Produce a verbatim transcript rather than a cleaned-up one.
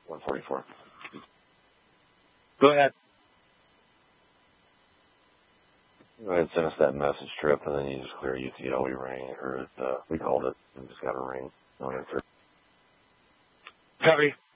one forty-four. Go ahead. Go ahead and send us that message, Trip, and then you just clear U T L. We rang, or uh, we called it and just got a ring. No answer. Copy.